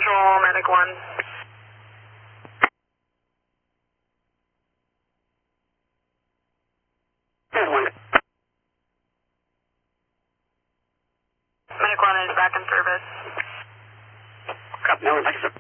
Visual, Medic 1. Medic 1 is back in service. Copy, no, thank you, sir.